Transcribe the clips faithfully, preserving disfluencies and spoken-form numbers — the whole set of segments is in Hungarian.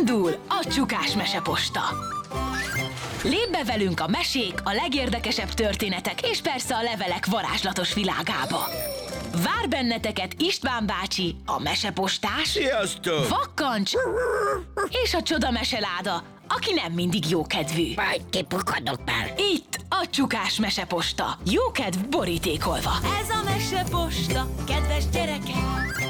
Indul a Csukás Meseposta! Lépj be velünk a mesék, a legérdekesebb történetek és persze a levelek varázslatos világába. Vár benneteket István bácsi, a mesepostás, Sziasztok! Vakkancs és a csoda meseláda, aki nem mindig jókedvű. Majd kipukadok már. Itt a Csukás Meseposta, jókedv borítékolva. Ez a Meseposta, kedves gyerekek!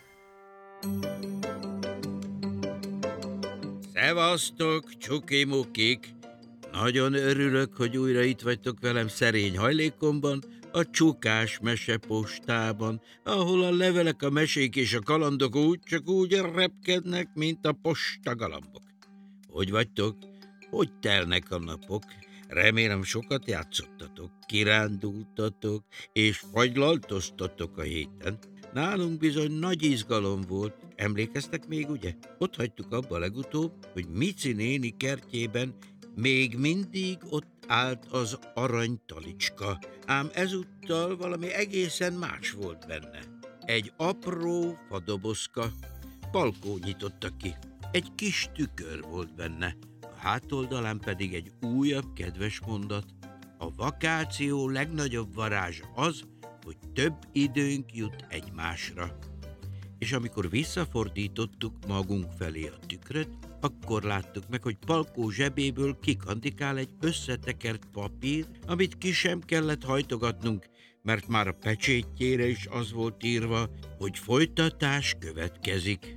Szevasztok, csuki-mukik! Nagyon örülök, hogy újra itt vagytok velem szerény hajlékomban, a Csukás Mesepostában, ahol a levelek, a mesék és a kalandok úgy csak úgy repkednek, mint a postagalambok. Hogy vagytok? Hogy telnek a napok? Remélem sokat játszottatok, kirándultatok és fagylaltoztatok a héten. Nálunk bizony nagy izgalom volt. Emlékeztek még, ugye? Ott hagytuk abba legutóbb, hogy Mici néni kertjében még mindig ott állt az aranytalicska, ám ezúttal valami egészen más volt benne. Egy apró fadobozka, palkó nyitotta ki. Egy kis tükör volt benne, a hátoldalán pedig egy újabb kedves mondat. A vakáció legnagyobb varázsa az, hogy több időnk jut egymásra. És amikor visszafordítottuk magunk felé a tükröt, akkor láttuk meg, hogy Palkó zsebéből kikandikál egy összetekert papír, amit ki sem kellett hajtogatnunk, mert már a pecsétjére is az volt írva, hogy folytatás következik.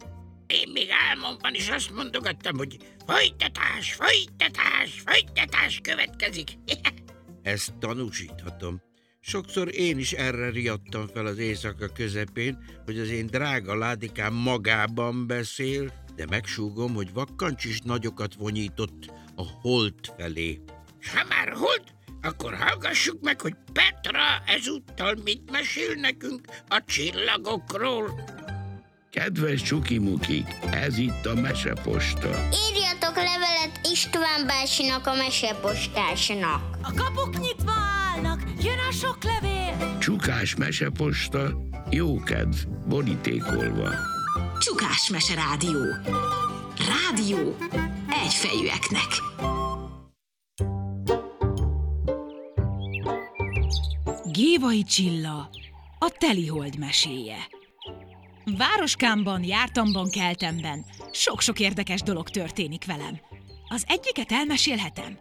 Én még álmomban is azt mondogattam, hogy folytatás, folytatás, folytatás következik. Ezt tanúsíthatom. Sokszor én is erre riadtam fel az éjszaka közepén, hogy az én drága ládikám magában beszél, de megsúgom, hogy Vakkancs is nagyokat vonyított a hold felé. S ha már hold, akkor hallgassuk meg, hogy Petra ezúttal mit mesél nekünk a csillagokról. Kedves csukimukik, ez itt a Meseposta. Írjatok levelet István bácsinak, a mesepostásnak. A kapuk nyitva állnak, jön a sok levél. Csukás Meseposta, jókedv, borítékolva. Csukás Mese Rádió. Rádió egyfejűeknek. Gévai Csilla, a telihold meséje. Városkámban, jártamban, keltemben sok-sok érdekes dolog történik velem. Az egyiket elmesélhetem?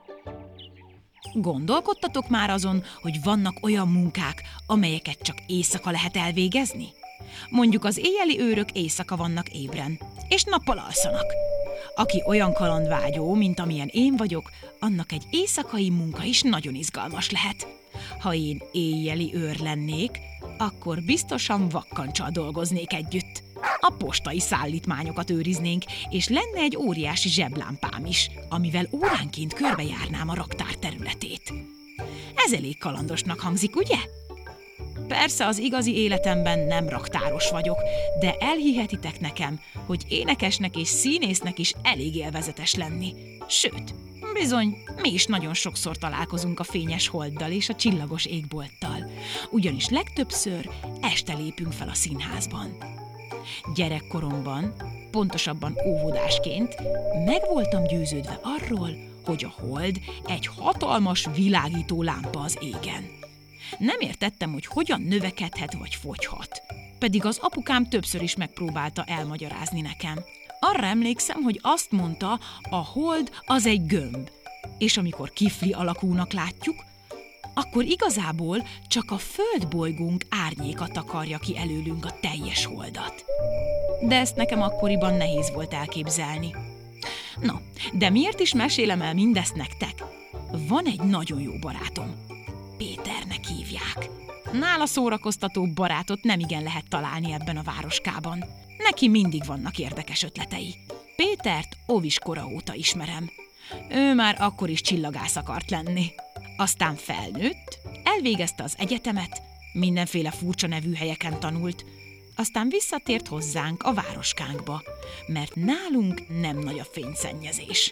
Gondolkodtatok már azon, hogy vannak olyan munkák, amelyeket csak éjszaka lehet elvégezni? Mondjuk az éjjeli őrök éjszaka vannak ébren, és nappal alszanak. Aki olyan kalandvágyó, mint amilyen én vagyok, annak egy éjszakai munka is nagyon izgalmas lehet. Ha én éjjeli őr lennék, akkor biztosan Vakkancsal dolgoznék együtt. A postai szállítmányokat őriznénk, és lenne egy óriási zseblámpám is, amivel óránként körbejárnám a raktár területét. Ez elég kalandosnak hangzik, ugye? Persze az igazi életemben nem raktáros vagyok, de elhihetitek nekem, hogy énekesnek és színésznek is elég élvezetes lenni. Sőt, bizony, mi is nagyon sokszor találkozunk a fényes holddal és a csillagos égbolttal, ugyanis legtöbbször este lépünk fel a színházban. Gyerekkoromban, pontosabban óvodásként meg voltam győződve arról, hogy a hold egy hatalmas világító lámpa az égen. Nem értettem, hogy hogyan növekedhet vagy fogyhat. Pedig az apukám többször is megpróbálta elmagyarázni nekem. Arra emlékszem, hogy azt mondta, a hold az egy gömb, és amikor kifli alakúnak látjuk, akkor igazából csak a földbolygónk árnyéka takarja ki előlünk a teljes holdat. De ezt nekem akkoriban nehéz volt elképzelni. No, de miért is mesélem el mindezt nektek? Van egy nagyon jó barátom. Péternek hívják. Nála szórakoztató barátot nemigen lehet találni ebben a városkában. Neki mindig vannak érdekes ötletei. Pétert óviskora óta ismerem. Ő már akkor is csillagász akart lenni. Aztán felnőtt, elvégezte az egyetemet, mindenféle furcsa nevű helyeken tanult, aztán visszatért hozzánk a városkánkba, mert nálunk nem nagy a fényszennyezés.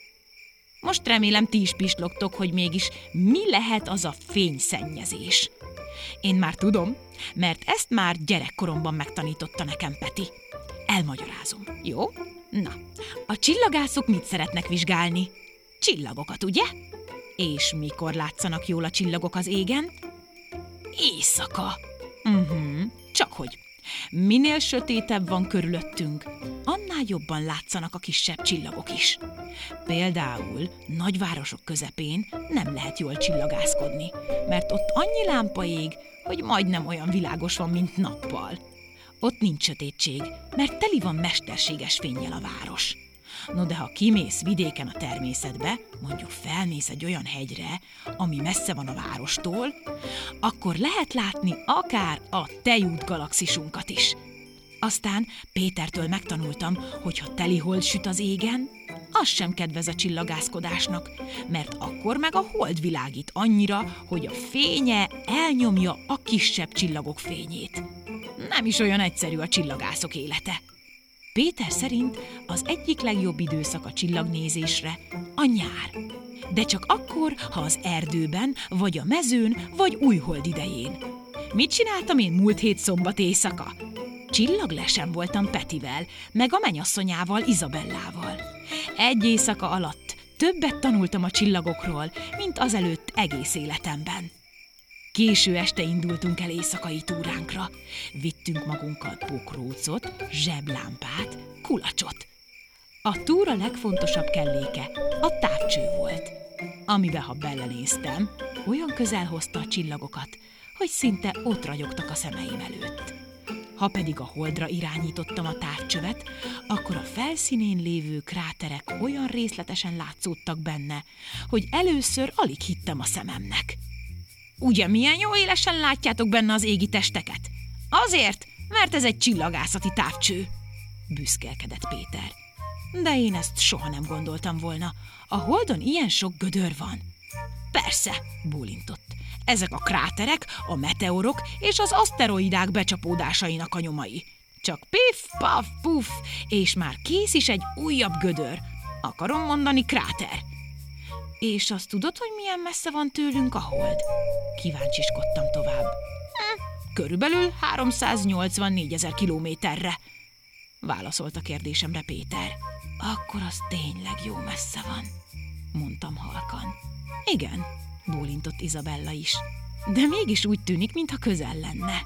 Most remélem ti is pislogtok, hogy mégis mi lehet az a fényszennyezés. Én már tudom, mert ezt már gyerekkoromban megtanította nekem Peti. Elmagyarázom, jó? Na, a csillagászok mit szeretnek vizsgálni? Csillagokat, ugye? És mikor látszanak jól a csillagok az égen? Éjszaka. Uh-huh. Csakhogy. Minél sötétebb van körülöttünk, annál jobban látszanak a kisebb csillagok is. Például nagyvárosok közepén nem lehet jól csillagászkodni, mert ott annyi lámpa ég, hogy majdnem olyan világos van, mint nappal. Ott nincs sötétség, mert teli van mesterséges fénnyel a város. No de ha kimész vidéken a természetbe, mondjuk felmész egy olyan hegyre, ami messze van a várostól, akkor lehet látni akár a Tejút galaxisunkat is. Aztán Pétertől megtanultam, hogy ha teli hold süt az égen, az sem kedvez a csillagászkodásnak, mert akkor meg a hold világít annyira, hogy a fénye elnyomja a kisebb csillagok fényét. Nem is olyan egyszerű a csillagászok élete. Péter szerint az egyik legjobb időszak a csillagnézésre a nyár. De csak akkor, ha az erdőben, vagy a mezőn, vagy újhold idején. Mit csináltam én múlt hét szombat éjszaka? Csillaglesen voltam Petivel, meg a menyasszonyával, Izabellával. Egy éjszaka alatt többet tanultam a csillagokról, mint azelőtt egész életemben. Késő este indultunk el éjszakai túránkra. Vittünk magunkkal pokrócot, zseblámpát, kulacsot. A túra legfontosabb kelléke a távcső volt, amibe ha belenéztem, olyan közel hozta a csillagokat, hogy szinte ott ragyogtak a szemeim előtt. Ha pedig a holdra irányítottam a távcsövet, akkor a felszínén lévő kráterek olyan részletesen látszódtak benne, hogy először alig hittem a szememnek. Ugye milyen jó élesen látjátok benne az égi testeket? Azért, mert ez egy csillagászati távcső, büszkélkedett Péter. De én ezt soha nem gondoltam volna. A holdon ilyen sok gödör van. Persze, bólintott. Ezek a kráterek, a meteorok és az aszteroidák becsapódásainak a nyomai. Csak piff, paf, puff, és már kész is egy újabb gödör. Akarom mondani kráter. És azt tudod, hogy milyen messze van tőlünk a hold? Kíváncsiskodtam tovább. Hm, körülbelül háromszáznyolcvannégyezer kilométerre, válaszolt a kérdésemre Péter. Akkor az tényleg jó messze van, mondtam halkan. Igen, bólintott Izabella is, de mégis úgy tűnik, mintha közel lenne.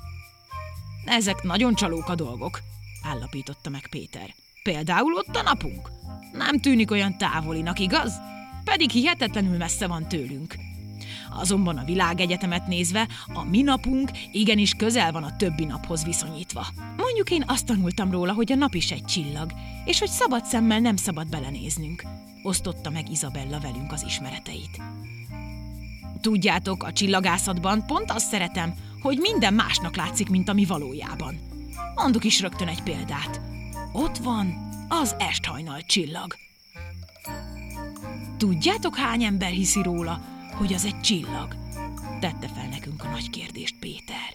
Ezek nagyon csalók a dolgok, állapította meg Péter. Például ott a napunk. Nem tűnik olyan távolinak, igaz? Pedig hihetetlenül messze van tőlünk. Azonban a világegyetemet nézve, a mi napunk igenis közel van a többi naphoz viszonyítva. Mondjuk én azt tanultam róla, hogy a nap is egy csillag, és hogy szabad szemmel nem szabad belenéznünk. Osztotta meg Izabella velünk az ismereteit. Tudjátok, a csillagászatban pont azt szeretem, hogy minden másnak látszik, mint ami valójában. Mondok is rögtön egy példát. Ott van az esthajnal csillag. Tudjátok, hány ember hiszi róla, hogy az egy csillag? Tette fel nekünk a nagy kérdést Péter.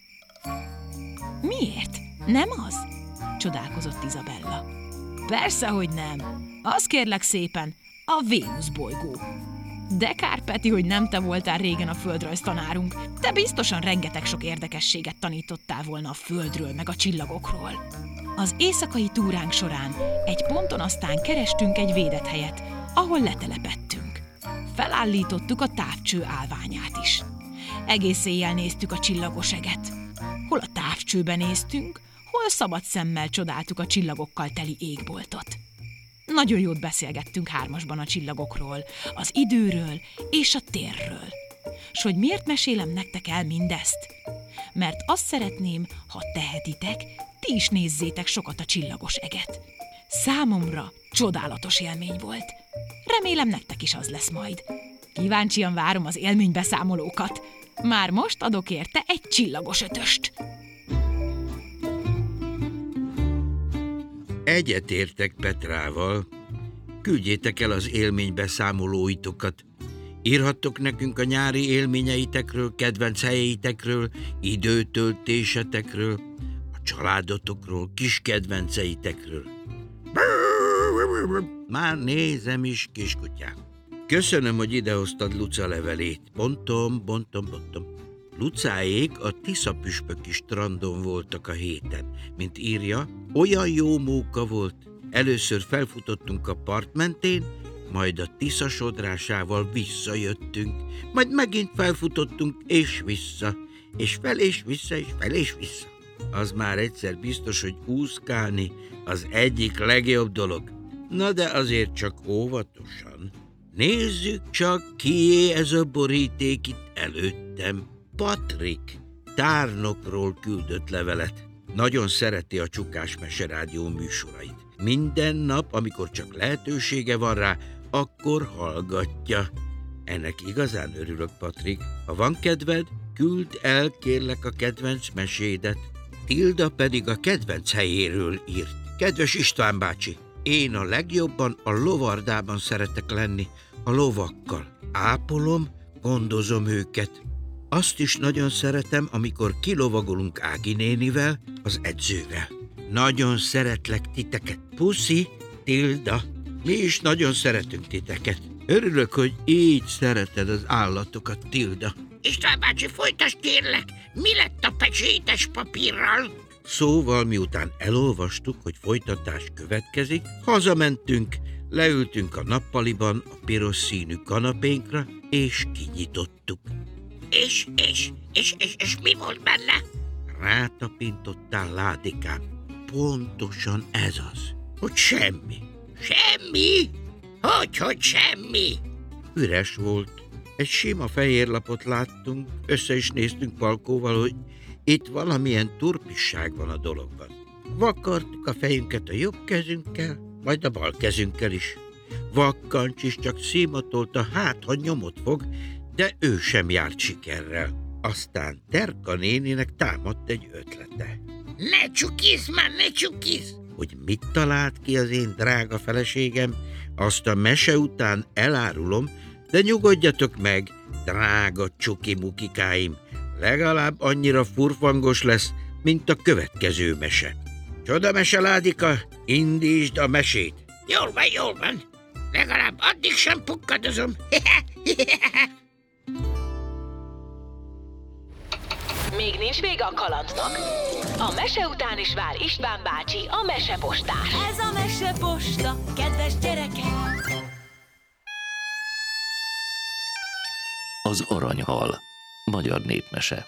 Miért? Nem az? Csodálkozott Izabella. Persze, hogy nem. Az kérlek szépen, a Vénusz bolygó. De kár, Peti, hogy nem te voltál régen a földrajz tanárunk. Te biztosan rengeteg sok érdekességet tanítottál volna a földről meg a csillagokról. Az éjszakai túránk során egy ponton aztán kerestünk egy védett helyet, ahol letelepettünk. Felállítottuk a távcső állványát is. Egész éjjel néztük a csillagos eget. Hol a távcsőben néztünk, hol szabad szemmel csodáltuk a csillagokkal teli égboltot. Nagyon jót beszélgettünk hármasban a csillagokról, az időről és a térről. S hogy miért mesélem nektek el mindezt? Mert azt szeretném, ha tehetitek, ti is nézzétek sokat a csillagos eget. Számomra csodálatos élmény volt. Remélem nektek is az lesz majd. Kíváncsian várom az élménybeszámolókat. Már most adok érte egy csillagos ötöst. Egyetértek Petrával. Küldjétek el az élménybeszámolóitokat. Írhattok nekünk a nyári élményeitekről, kedvenc helyeitekről, időtöltésetekről, a családotokról, kis kedvenceitekről. Már nézem is, kiskutyám. Köszönöm, hogy idehoztad Luca levelét. Bontom, bontom, bontom. Lucáék a Tisza-püspöki strandon voltak a héten. Mint írja, olyan jó móka volt, Először felfutottunk a part mentén, majd a Tisza sodrásával visszajöttünk, majd megint felfutottunk és vissza, és fel és vissza, és fel és vissza. Az már egyszer biztos, hogy úszkálni az egyik legjobb dolog. Na de azért csak óvatosan. Nézzük csak, kié ez a boríték itt előttem. Patrik tárnokról küldött levelet. Nagyon szereti a Csukás Meserádió műsorait. Minden nap, amikor csak lehetősége van rá, akkor hallgatja. Ennek igazán örülök, Patrik. Ha van kedved, küld el kérlek a kedvenc mesédet. Tilda pedig a kedvenc helyéről írt. Kedves István bácsi, én a legjobban a lovardában szeretek lenni, a lovakkal. Ápolom, gondozom őket. Azt is nagyon szeretem, amikor kilovagolunk Ági nénivel, az edzővel. Nagyon szeretlek titeket. Puszi, Tilda. Mi is nagyon szeretünk titeket. Örülök, hogy így szereted az állatokat, Tilda. István bácsi, folytasd kérlek, mi lett a pecsétes papírral? Szóval miután elolvastuk, hogy folytatás következik, hazamentünk, leültünk a nappaliban a piros színű kanapénkra, és kinyitottuk. És, és, és, és, és mi volt benne? Rátapintottál, Ládikám. Pontosan ez az. Hogy semmi. Semmi? Hogy, hogy semmi? Üres volt. Egy sima fehér lapot láttunk, össze is néztünk Palkóval, hogy itt valamilyen turpisság van a dologban. Vakartuk a fejünket a jobb kezünkkel, majd a bal kezünkkel is. Vakkancs is csak szímatolta, hát ha nyomot fog, de ő sem járt sikerrel. Aztán Terka néninek támadt egy ötlete. Ne csukísz már, ne csukísz! Hogy mit talált ki az én drága feleségem, azt a mese után elárulom, de nyugodjatok meg, drága csuki-mukikáim, legalább annyira furfangos lesz, mint a következő mese. Csoda mese, Ládika, indítsd a mesét! Jól van, jól van. Legalább addig sem pukkadozom. Még nincs vége a kalandnak. A mese után is vár István bácsi, a mesepostás. Ez a meseposta, kedves gyerekek! Az aranyhal. Magyar népmese.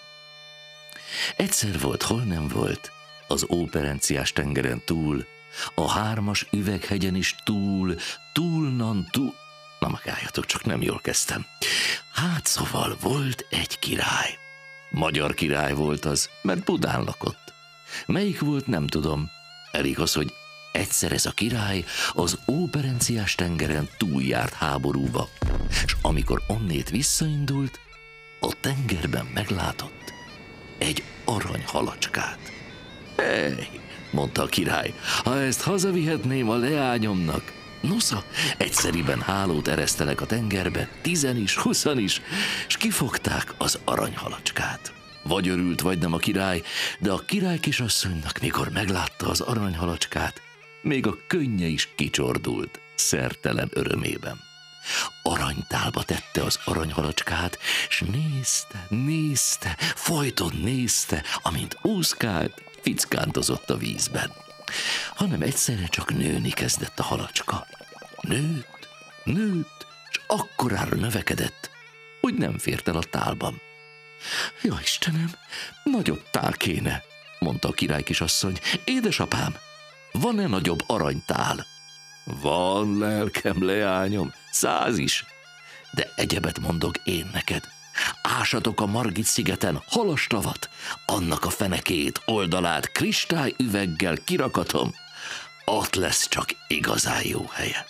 Egyszer volt, hol nem volt, az óperenciás tengeren túl, a hármas üveghegyen is túl, túlnan túl... Na magáljatok, csak nem jól kezdtem. Hát szóval volt egy király. Magyar király volt az, mert Budán lakott. Melyik volt, nem tudom. Elég az, hogy egyszer ez a király az óperenciás tengeren túljárt háborúba, és amikor onnét visszaindult, a tengerben meglátott egy aranyhalacskát. Hey, mondta a király, ha ezt hazavihetném a leányomnak. Nosza, egyszeriben hálót eresztelek a tengerbe, tizen is, huszan is, és kifogták az aranyhalacskát. Vagy örült, vagy nem a király, de a király kisasszonynak, mikor meglátta az aranyhalacskát, még a könnye is kicsordult, szertelen örömében. Aranytálba tette az aranyhalacskát, s nézte, nézte, folyton nézte, amint úszkált, fickántozott a vízben. Hanem egyszerre csak nőni kezdett a halacska. Nőtt, nőtt, és akkorára növekedett, hogy nem fért el a tálban. Ja, Istenem, nagyobb tál kéne, mondta a király kisasszony. Édesapám, van-e nagyobb aranytál? Van, lelkem, leányom, száz is. De egyebet mondok én neked. Ásatok a Margit szigeten halastavat, annak a fenekét, oldalát kristályüveggel kirakatom, ott lesz csak igazán jó helye.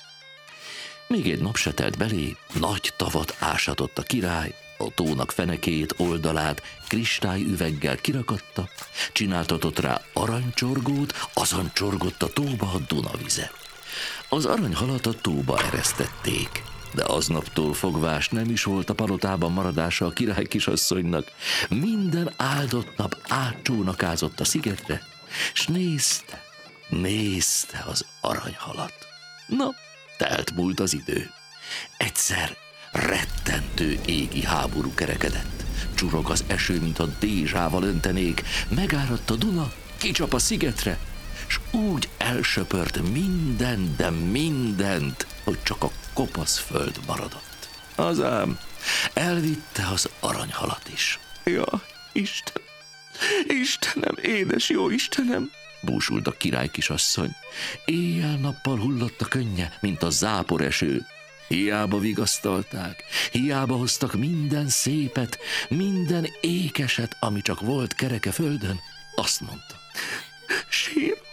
Még egy nap se telt belé, nagy tavat ásatott a király, a tónak fenekét, oldalát kristályüveggel kirakatta, csináltatott rá aranycsorgót, azon csorgott a tóba a Dunavize. Az aranyhalat a tóba eresztették, de aznaptól fogvás nem is volt a palotában maradása a király kisasszonynak. Minden áldott nap átcsónakázott a szigetre, s nézte, nézte az aranyhalat. Na, telt múlt az idő. Egyszer rettentő égi háború kerekedett. Csurog az eső, mint a dézsával öntenék, megáradt a Duna, kicsap a szigetre, s úgy elsöpört minden, de mindent, hogy csak a kopasz föld maradott. Azám, elvitte az aranyhalat is. Ja, Isten, Istenem, édes jó Istenem, búsult a király kisasszony. Éjjel-nappal hullott a könnye, mint a záporeső. Hiába vigasztalták, hiába hoztak minden szépet, minden ékeset, ami csak volt kereke földön. Azt mondta, sírok,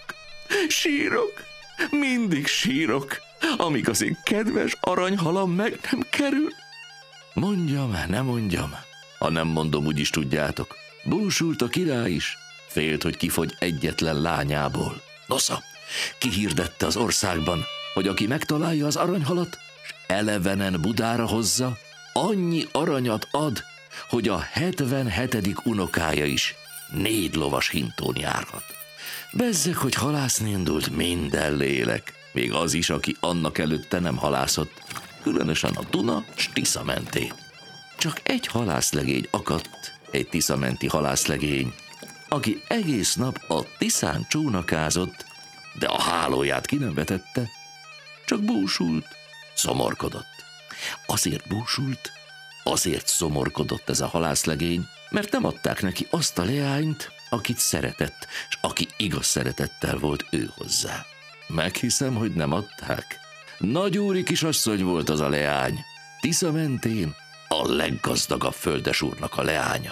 sírok, mindig sírok, amíg az én kedves aranyhalam meg nem kerül. Mondjam, nem mondjam, ha nem mondom, úgyis tudjátok. Búsult a király is, félt, hogy kifogy egyetlen lányából. Nosza, kihirdette az országban, hogy aki megtalálja az aranyhalat, s elevenen Budára hozza, annyi aranyat ad, hogy a hetvenhetedik unokája is négy lovas hintón járhat. Bezzeg, hogy halászni indult minden lélek, még az is, aki annak előtte nem halászott, különösen a Duna s Tisza mentén. Csak egy halászlegény akadt, egy tiszamenti halászlegény, aki egész nap a Tiszán csónakázott, de a hálóját ki nem vetette, csak búsult, szomorkodott. Azért búsult, azért szomorkodott ez a halászlegény, mert nem adták neki azt a leányt, akit szeretett, és aki igaz szeretettel volt ő hozzá. Meghiszem, hogy nem adták. Nagyúri kisasszony volt az a leány, Tisza mentén a leggazdagabb földesúrnak a leánya.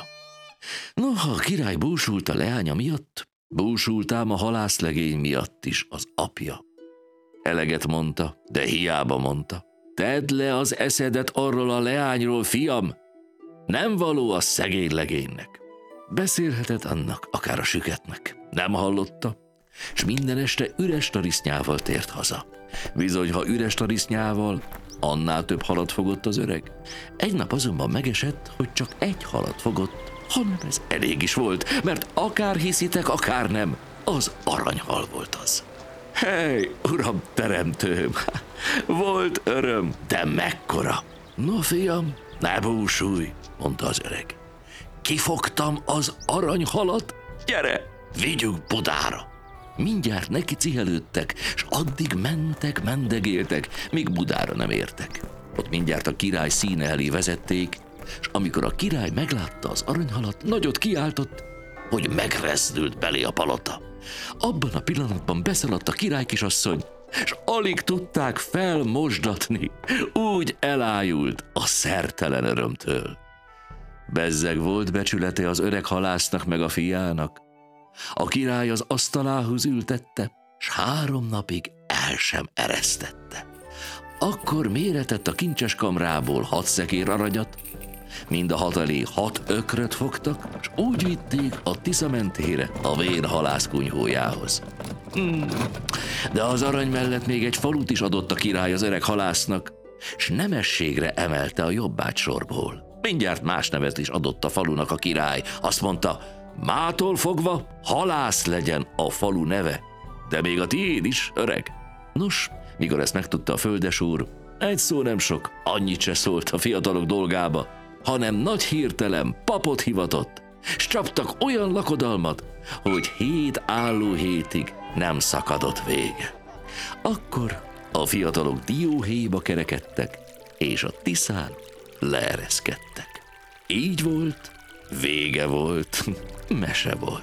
Noha a király búsult a leánya miatt, búsult ám a halászlegény miatt is az apja. Eleget mondta, de hiába mondta. Tedd le az eszedet arról a leányról, fiam! Nem való a szegény legénynek. Beszélhetett annak, akár a süketnek. Nem hallotta, s minden este üres tarisznyával tért haza. Bizony, ha üres tarisznyával, annál több halat fogott az öreg. Egy nap azonban megesett, hogy csak egy halat fogott, hanem ez elég is volt, mert akár hiszitek, akár nem, az aranyhal volt az. Hely, uram teremtőm, volt öröm, de mekkora! No, fiam, ne búsulj, mondta az öreg. Kifogtam az aranyhalat, gyere, vigyük Budára. Mindjárt neki cihelődtek, s addig mentek, mendegéltek, míg Budára nem értek. Ott mindjárt a király színe elé vezették, s amikor a király meglátta az aranyhalat, nagyot kiáltott, hogy megrezdült belé a palota. Abban a pillanatban beszaladt a király kisasszony, s alig tudták felmosdatni, úgy elájult a szertelen örömtől. Bezzeg volt becsülete az öreg halásznak meg a fiának. A király az asztalához ültette, s három napig el sem eresztette. Akkor méretett a kincses kamrából hat szekér aranyat, mind a hat elé hat ökröt fogtak, s úgy vitték a Tisza mentére, a vén halász kunyhójához. Hmm. De az arany mellett még egy falut is adott a király az öreg halásznak, s nemességre emelte a jobbágy sorból. Mindjárt más nevet is adott a falunak a király. Azt mondta, mától fogva halász legyen a falu neve, de még a tiéd is, öreg. Nos, mikor ezt megtudta a földesúr, egy szó nem sok, annyit se szólt a fiatalok dolgába, hanem nagy hirtelen papot hivatott, s csaptak olyan lakodalmat, hogy hét álló hétig nem szakadott vége. Akkor a fiatalok dióhéjba kerekedtek, és a Tiszán leereszkedtek. Így volt, vége volt, mese volt.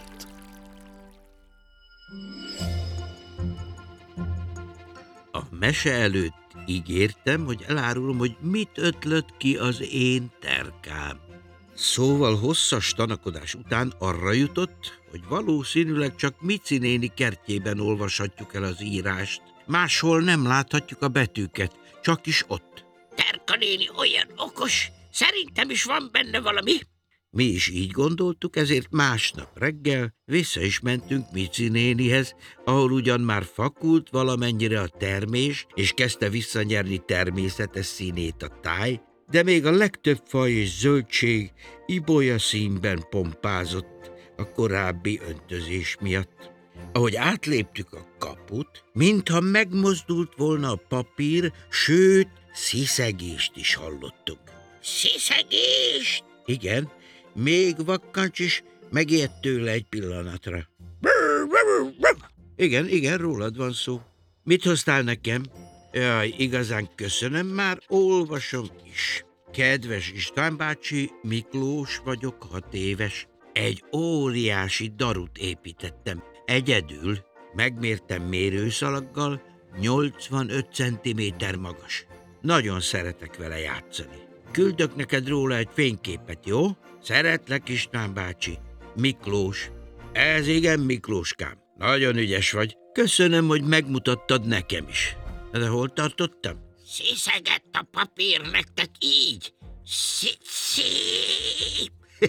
A mese előtt ígértem, hogy elárulom, hogy mit ötlött ki az én terkám. Szóval hosszas tanakodás után arra jutott, hogy valószínűleg csak Mici néni kertjében olvashatjuk el az írást. Máshol nem láthatjuk a betűket, csak is ott. Terka néni olyan okos, szerintem is van benne valami. Mi is így gondoltuk, ezért másnap reggel vissza is mentünk Mici nénihez, ahol ugyan már fakult valamennyire a termés, és kezdte visszanyerni természetes színét a táj, de még a legtöbb faj és zöldség ibolya színben pompázott a korábbi öntözés miatt. Ahogy átléptük a kaput, mintha megmozdult volna a papír, sőt, sziszegést is hallottunk. Sziszegést? Igen, még Vakkancs is megijedt tőle egy pillanatra. Igen, igen, rólad van szó. Mit hoztál nekem? Jaj, igazán köszönöm, már olvasom is. Kedves István bácsi, Miklós vagyok, hat éves. Egy óriási darut építettem. Egyedül megmértem mérőszalaggal, nyolcvanöt centiméter magas. Nagyon szeretek vele játszani. Küldök neked róla egy fényképet, jó? Szeretlek, István bácsi. Miklós. Ez igen, Miklóskám. Nagyon ügyes vagy. Köszönöm, hogy megmutattad nekem is. De hol tartottam? Sziszegett a papír nektek így. Szép.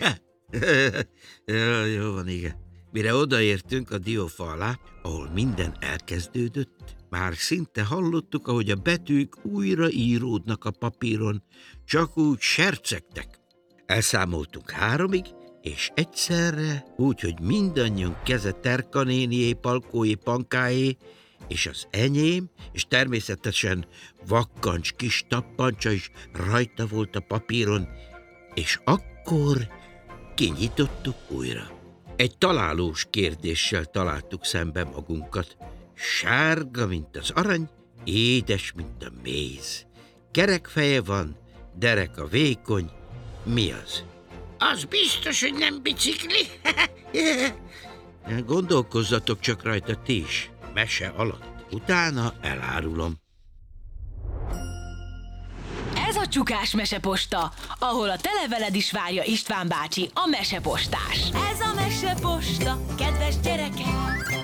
Ja, jó van, igen. Mire odaértünk a diófa alá, ahol minden elkezdődött, már szinte hallottuk, ahogy a betűk újra íródnak a papíron, csak úgy sercegtek. Elszámoltunk háromig, és egyszerre, úgy, hogy mindannyian keze Terka nénié, Palkóé, Pankáé, és az enyém, és természetesen Vakkancs kis tappancsa is rajta volt a papíron, és akkor kinyitottuk újra. Egy találós kérdéssel találtuk szembe magunkat. Sárga, mint az arany, édes, mint a méz. Kerek feje van, dereka vékony. Mi az? Az biztos, hogy nem bicikli. Gondolkozzatok csak rajta ti is, mese alatt. Utána elárulom. Ez a Csukás Meseposta, ahol a televeled is várja István bácsi, a mesepostás. Ez a Meseposta, kedves gyerekek!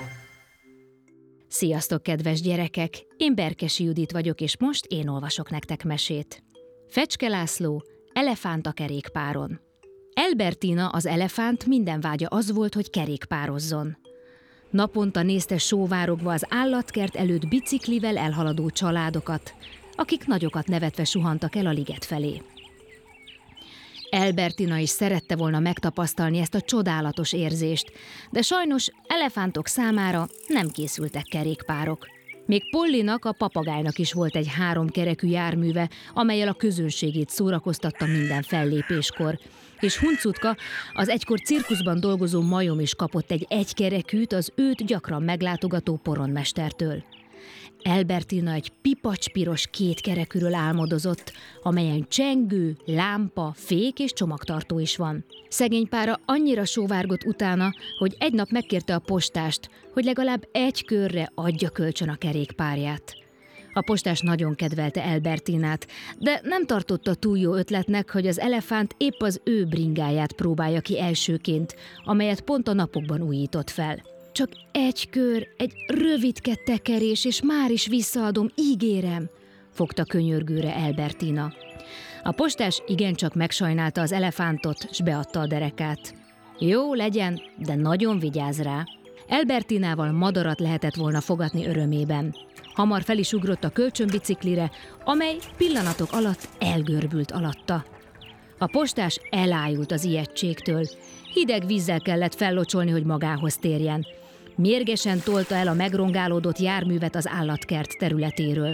Sziasztok, kedves gyerekek! Én Berkesi Judit vagyok, és most én olvasok nektek mesét. Fecske László, Elefánt a kerékpáron. Albertina, az elefánt, minden vágya az volt, hogy kerékpározzon. Naponta nézte sóvárogva az állatkert előtt biciklivel elhaladó családokat, akik nagyokat nevetve suhantak el a liget felé. Albertina is szerette volna megtapasztalni ezt a csodálatos érzést, de sajnos elefántok számára nem készültek kerékpárok. Még Pollinak, a papagájnak is volt egy háromkerekű járműve, amellyel a közönségét szórakoztatta minden fellépéskor, és Huncutka, az egykor cirkuszban dolgozó majom is kapott egy egykerekűt az őt gyakran meglátogató poronmestertől. Albertina egy pipacspiros kétkerekűről álmodozott, amelyen csengő, lámpa, fék és csomagtartó is van. Szegény pára annyira sóvárgott utána, hogy egy nap megkérte a postást, hogy legalább egy körre adja kölcsön a kerékpárját. A postás nagyon kedvelte Albertinát, de nem tartotta túl jó ötletnek, hogy az elefánt épp az ő bringáját próbálja ki elsőként, amelyet pont a napokban újított fel. Csak egy kör, egy rövidke tekerés, és már is visszaadom, ígérem, fogta könyörgőre Albertina. A postás igencsak megsajnálta az elefántot, s beadta a derekát. Jó legyen, de nagyon vigyázz rá. Albertinával madarat lehetett volna fogatni örömében. Hamar fel is ugrott a kölcsönbiciklire, amely pillanatok alatt elgörbült alatta. A postás elájult az ijegységtől. Hideg vízzel kellett fellocsolni, hogy magához térjen. Mérgesen tolta el a megrongálódott járművet az állatkert területéről.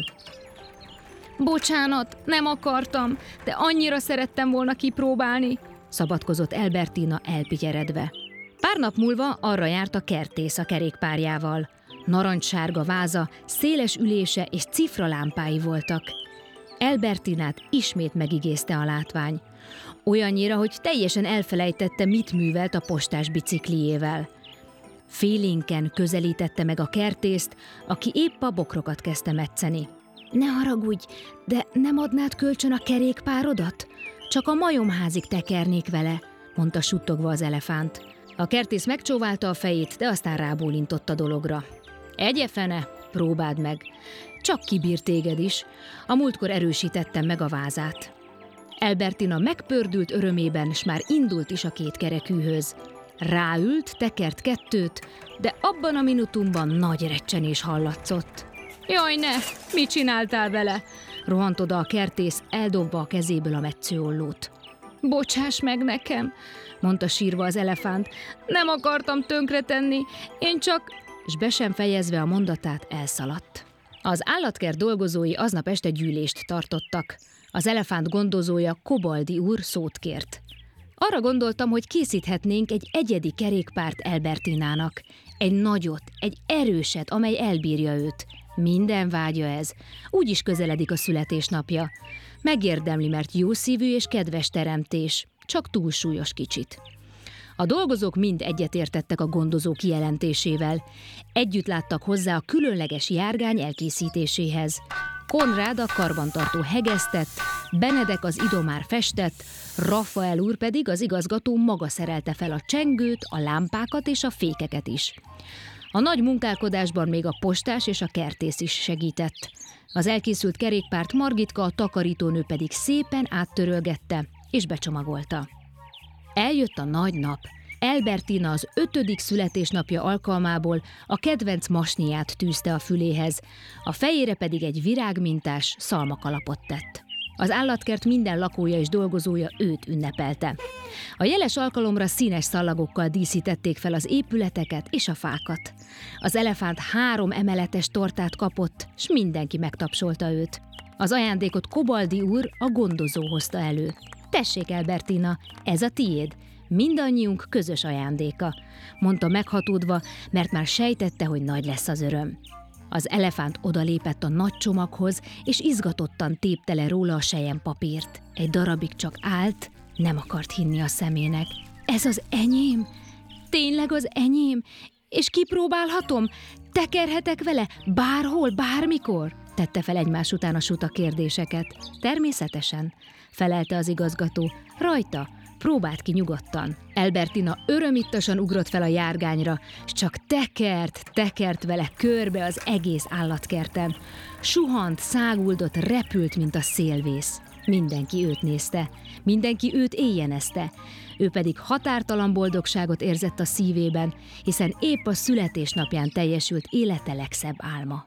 Bocsánat, nem akartam, de annyira szerettem volna kipróbálni, szabadkozott Albertina elpityeredve. Pár nap múlva arra járt a kertész a kerékpárjával. Narancssárga váza, széles ülése és cifralámpái voltak. Albertinát ismét megigézte a látvány. Olyannyira, hogy teljesen elfelejtette, mit művelt a postás bicikliével. Félénken közelítette meg a kertészt, aki épp a bokrokat kezdte metszeni. Ne haragudj, de nem adnád kölcsön a kerékpárodat? Csak a majomházig tekernék vele, mondta suttogva az elefánt. A kertész megcsóválta a fejét, de aztán rábólintott a dologra. Egye fene, próbáld meg. Csak kibír téged is. A múltkor erősítettem meg a vázát. Albertina megpördült örömében, s már indult is a kétkerekűhöz. Ráült, tekert kettőt, de abban a minutumban nagy recsenés hallatszott. Jaj ne, mit csináltál vele? Rohant oda a kertész, eldobva a kezéből a metszőollót. Bocsáss meg nekem, mondta sírva az elefánt. Nem akartam tönkretenni, én csak... És be sem fejezve a mondatát elszaladt. Az állatkert dolgozói aznap este gyűlést tartottak. Az elefánt gondozója, Kobaldi úr szót kért. Arra gondoltam, hogy készíthetnénk egy egyedi kerékpárt Albertinának. Egy nagyot, egy erőset, amely elbírja őt. Minden vágya ez. Úgy is közeledik a születésnapja. Megérdemli, mert jó szívű és kedves teremtés. Csak túlsúlyos kicsit. A dolgozók mind egyetértettek a gondozó kijelentésével. Együtt láttak hozzá a különleges járgány elkészítéséhez. Konrád a karbantartó hegesztett, Benedek az idomár festett, Rafael úr pedig az igazgató maga szerelte fel a csengőt, a lámpákat és a fékeket is. A nagy munkálkodásban még a postás és a kertész is segített. Az elkészült kerékpárt Margitka, a takarítónő pedig szépen áttörölgette és becsomagolta. Eljött a nagy nap. Albertina az ötödik születésnapja alkalmából a kedvenc masniát tűzte a füléhez, a fejére pedig egy virágmintás szalmakalapot tett. Az állatkert minden lakója és dolgozója őt ünnepelte. A jeles alkalomra színes szallagokkal díszítették fel az épületeket és a fákat. Az elefánt három emeletes tortát kapott, s mindenki megtapsolta őt. Az ajándékot Kobaldi úr, a gondozó hozta elő. Tessék, Albertina, ez a tiéd. Mindannyiunk közös ajándéka, mondta meghatódva, mert már sejtette, hogy nagy lesz az öröm. Az elefánt odalépett a nagy csomaghoz, és izgatottan tépte le róla a selyempapírt. Egy darabig csak állt, nem akart hinni a szemének. Ez az enyém? Tényleg az enyém? És kipróbálhatom? Tekerhetek vele? Bárhol, bármikor? Tette fel egymás után a suta kérdéseket. Természetesen, felelte az igazgató. Rajta, próbált ki nyugodtan. Albertina örömittasan ugrott fel a járgányra, s csak tekert, tekert vele körbe az egész állatkerten. Suhant, száguldott, repült, mint a szélvész. Mindenki őt nézte, mindenki őt éjjenezte. Ő pedig határtalan boldogságot érzett a szívében, hiszen épp a születésnapján teljesült élete legszebb álma.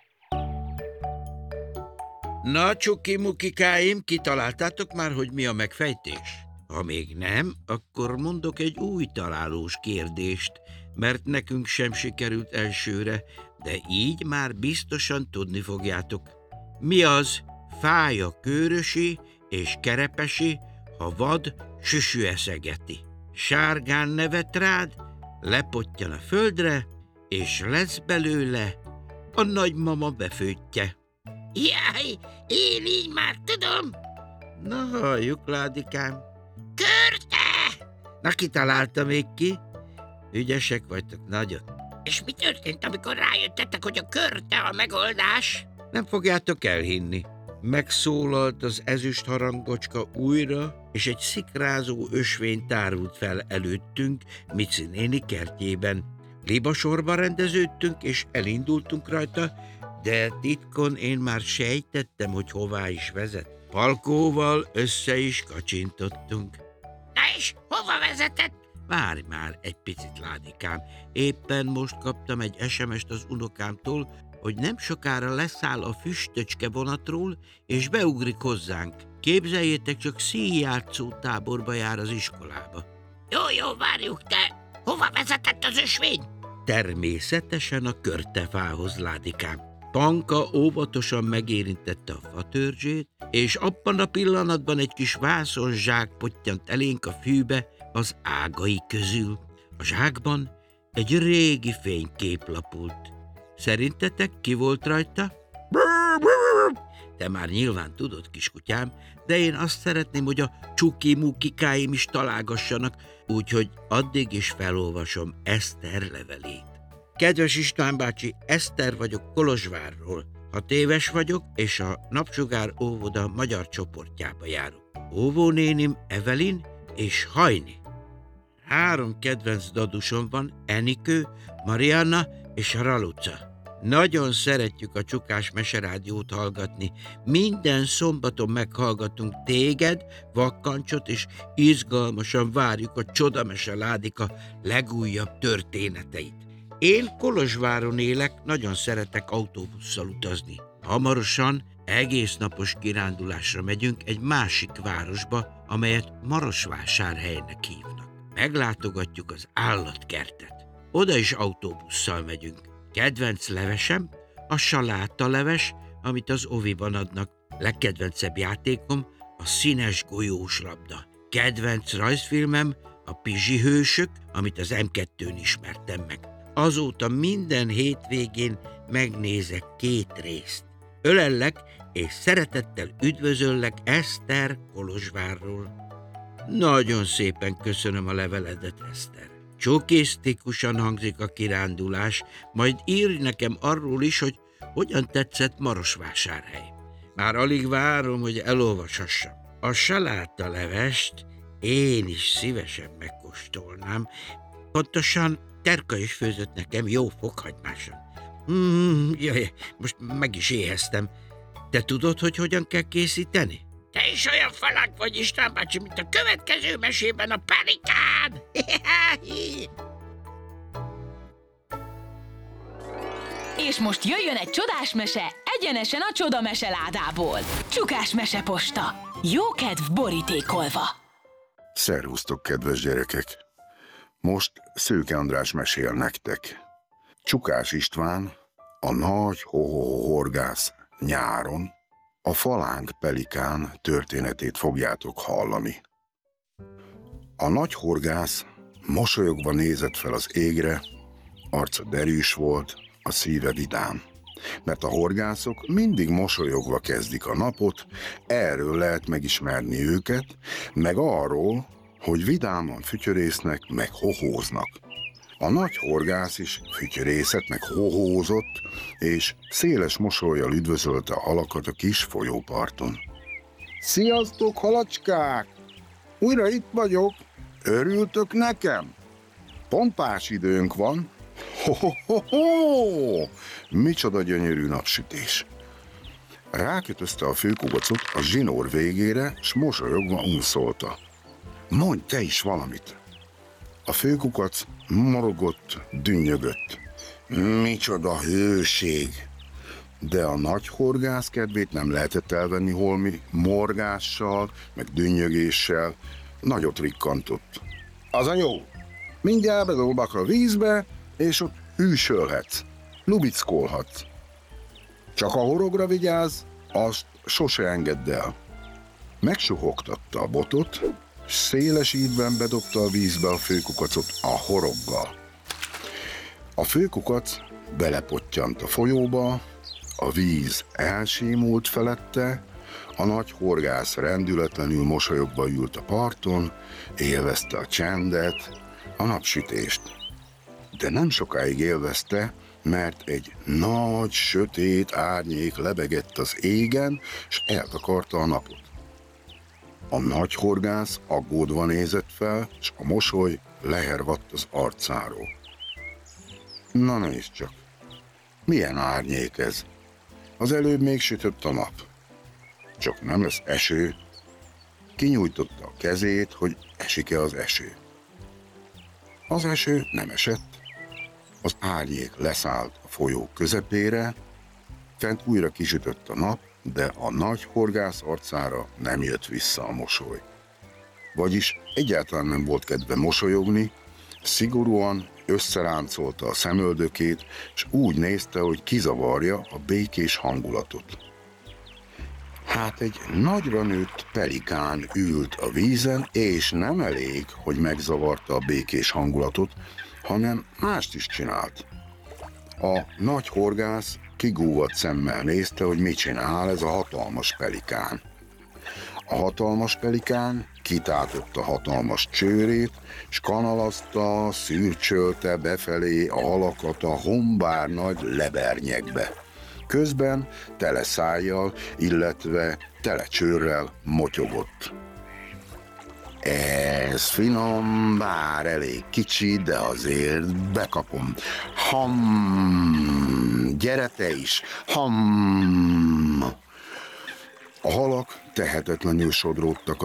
Na, csuki-mukikáim, kitaláltátok már, hogy mi a megfejtés? Ha még nem, akkor mondok egy új találós kérdést, mert nekünk sem sikerült elsőre, de így már biztosan tudni fogjátok. Mi az fája kőrösi és kerepesi, ha vad süsű eszegeti? Sárgán nevet rád, lepottyan a földre, és lesz belőle a nagymama befőttje. Jaj, én így már tudom. Na, halljuk, Ládikám. Körte! Na, kitalálta még ki? Ügyesek vagytok nagyon. És mi történt, amikor rájöttetek, hogy a körte a megoldás? Nem fogjátok elhinni. Megszólalt az ezüst harangocska újra, és egy szikrázó ösvény tárult fel előttünk Mici néni kertjében. Libasorba rendeződtünk, és elindultunk rajta, de titkon én már sejtettem, hogy hová is vezet. Palkóval össze is kacsintottunk. Na és hova vezetett? Várj már egy picit, Ládikám. Éppen most kaptam egy es em est az unokámtól, hogy nem sokára leszáll a füstöcske vonatról, és beugrik hozzánk. Képzeljétek csak, színjátszó táborba jár az iskolába. Jó, jó, várjuk, de hova vezetett az ösvény? Természetesen a körtefához, Ládikám. Panka óvatosan megérintette a fatörzsét, és abban a pillanatban egy kis vászonzsák pottyant elénk a fűbe az ágai közül. A zsákban egy régi fénykép lapult. Szerintetek ki volt rajta? Te már nyilván tudod, kiskutyám, de én azt szeretném, hogy a csuki-mukikáim is találgassanak, úgyhogy addig is felolvasom Eszter levelét. Kedves István bácsi, Eszter vagyok Kolozsvárról. Hat éves vagyok, és a Napsugár óvoda magyar csoportjába járok. Óvónénim Evelin és Hajni. Három kedvenc dadusom van, Enikő, Marianna és Raluca. Nagyon szeretjük a Csukás Meserádiót hallgatni. Minden szombaton meghallgatunk téged, Vakkancsot, és izgalmasan várjuk a Csodamese Ládika legújabb történeteit. Én Kolozsváron élek, nagyon szeretek autóbusszal utazni. Hamarosan egésznapos kirándulásra megyünk egy másik városba, amelyet Marosvásárhelynek hívnak. Meglátogatjuk az állatkertet. Oda is autóbusszal megyünk. Kedvenc levesem a salátaleves, amit az oviban adnak. Legkedvencebb játékom a színes golyós labda. kedvenc rajzfilmem a Pizsi hősök, amit az em kettőn ismertem meg. Azóta minden hétvégén megnézek két részt. Ölellek és szeretettel üdvözöllek Eszter Kolozsvárról. Nagyon szépen köszönöm a leveledet, Eszter. Csokésztikusan hangzik a kirándulás, majd írj nekem arról is, hogy hogyan tetszett Marosvásárhely. Már alig várom, hogy elolvashassam. A salátalevest én is szívesen megkóstolnám. Pontosan Terka is főzött nekem jó fokhagymáson. Mm, jaj, most meg is éheztem. Te tudod, hogy hogyan kell készíteni? Te is olyan falák vagy, István bácsi, mint a következő mesében a pelikán. És most jöjjön egy csodás mese, egyenesen a csoda meseládából. Csukás meseposta. Jó kedv borítékolva. Szervusztok, kedves gyerekek! Most Szőke András mesél nektek. Csukás István, a nagy ho-ho-horgász nyáron, a falánk pelikán történetét fogjátok hallani. A nagy horgász mosolyogva nézett fel az égre, arca derűs volt, a szíve vidám. Mert a horgászok mindig mosolyogva kezdik a napot, erről lehet megismerni őket, meg arról, hogy vidáman fütyörésznek, meg hohóznak. A nagy horgász is fütyörészett, meg hohózott, és széles mosollyal üdvözölte a halakat a kis folyóparton. Sziasztok, halacskák! Újra itt vagyok. Örültök nekem? Pompás időnk van. Ho-ho-ho-ho! Micsoda gyönyörű napsütés! Rákötözte a főkugacot a zsinór végére, s mosolyogva unszolta. Mondj te is valamit! A főkukac morogott, dünnyögött. Micsoda hőség! De a nagy horgász kedvét nem lehetett elvenni holmi morgással, meg dünnyögéssel. Nagyot rikkantott. Az a jó! Mindjárt bedobak a vízbe, és ott hűsölhetsz, lubickolhatsz. Csak a horogra vigyázz, azt sose engedd el. Megsuhogtatta a botot, s széles ívben bedobta a vízbe a főkukacot a horoggal. A főkukac belepottyant a folyóba, a víz elsémult felette, a nagy horgász rendületlenül mosolyogva ült a parton, élvezte a csendet, a napsütést. De nem sokáig élvezte, mert egy nagy, sötét árnyék lebegett az égen, s eltakarta a napot. A nagy horgász aggódva nézett fel, s a mosoly lehervadt az arcáról. Na nézd csak, milyen árnyék ez? Az előbb még sütött a nap. Csak nem lesz eső. Kinyújtotta a kezét, hogy esik-e az eső. Az eső nem esett. Az árnyék leszállt a folyó közepére, fent újra kisütött a nap, de a nagy horgász arcára nem jött vissza a mosoly. Vagyis egyáltalán nem volt kedve mosolyogni, szigorúan összeráncolta a szemöldökét, és úgy nézte, hogy kizavarja a békés hangulatot. Hát egy nagyra nőtt pelikán ült a vízen, és nem elég, hogy megzavarta a békés hangulatot, hanem mást is csinált. A nagy horgász kigúvadt szemmel nézte, hogy mit csinál ez a hatalmas pelikán. A hatalmas pelikán kitátotta hatalmas csőrét, s kanalazta, szürcsölte befelé a halakat a hombár nagy lebernyekbe. Közben tele szájjal, illetve tele csőrrel motyogott. Ez finom, bár elég kicsi, de azért bekapom. Ham, gyere te is, ham. A halak tehetetlenül sodródtak